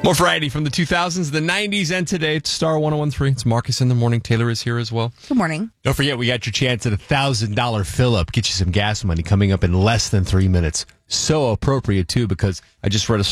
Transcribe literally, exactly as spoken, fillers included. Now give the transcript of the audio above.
More variety from the two thousands, the nineties, and today. It's Star one oh one three. It's Marcus in the morning. Taylor is here as well. Good morning. Don't forget, we got your chance at a one thousand dollars fill-up. Get you some gas money coming up in less than three minutes. So appropriate, too, because I just read a